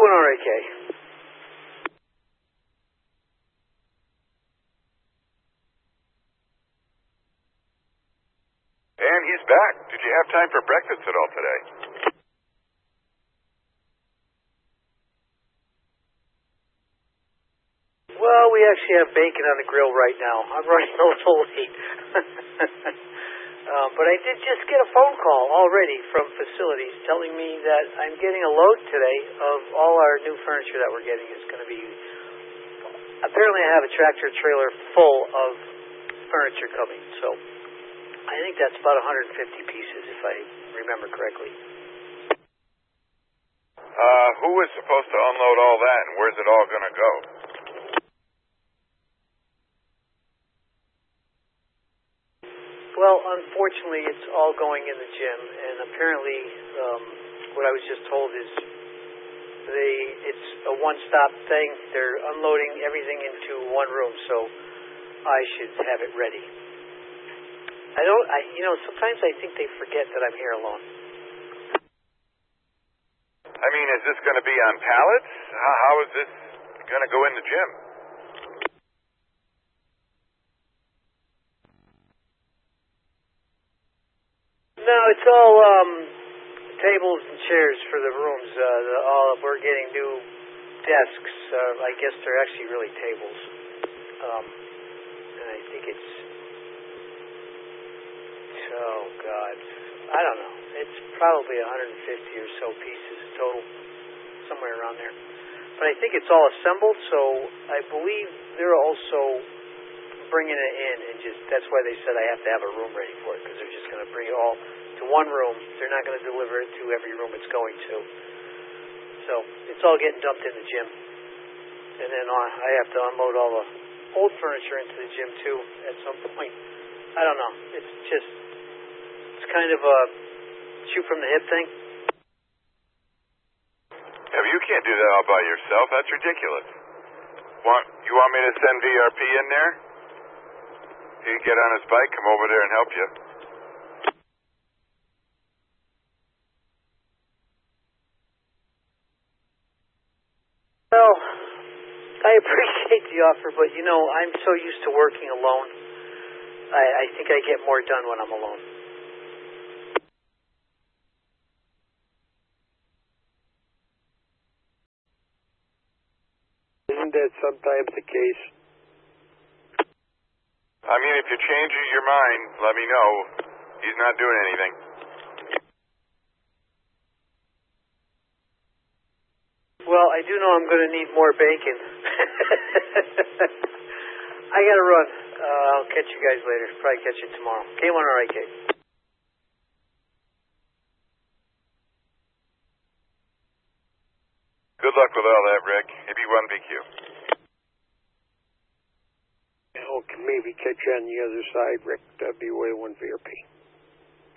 K1RAK. And he's back. Did you have time for breakfast at all today? Well, we actually have bacon on the grill right now. I'm running a little late. But I did just get a phone call already from facilities telling me that I'm getting a load today of all our new furniture that we're getting. It's going to be... Apparently I have a tractor trailer full of furniture coming, so I think that's about 150 pieces if I remember correctly. Who was supposed to unload all that, and where's it all going to go? Well, unfortunately, it's all going in the gym, and apparently what I was just told is it's a one-stop thing. They're unloading everything into one room, so I should have it ready. Sometimes I think they forget that I'm here alone. I mean, is this going to be on pallets? How is this going to go in the gym? No, it's all tables and chairs for the rooms. We're getting new desks. I guess they're actually really tables. And I think it's... Oh, God. I don't know. It's probably 150 or so pieces total, somewhere around there. But I think it's all assembled, so I believe they're also bringing it in, and that's why they said I have to have a room ready for it, because they're just going to bring it all to one room. They're not going to deliver it to every room it's going to. So it's all getting dumped in the gym. And then I have to unload all the old furniture into the gym, too, at some point. I don't know. It's kind of a shoot from the hip thing. Yeah, but you can't do that all by yourself. That's ridiculous. You want me to send VRP in there? He can get on his bike, come over there and help you. Well, I appreciate the offer, but I'm so used to working alone. I think I get more done when I'm alone. Isn't that sometimes the case? I mean, if you change your mind, let me know. He's not doing anything. Well, I do know I'm going to need more bacon. I got to run. I'll catch you guys later. Probably catch you tomorrow. K1RAK. Good luck with all that, Rick. Maybe 1BQ. Can maybe catch you on the other side, Rick. WA1VRP.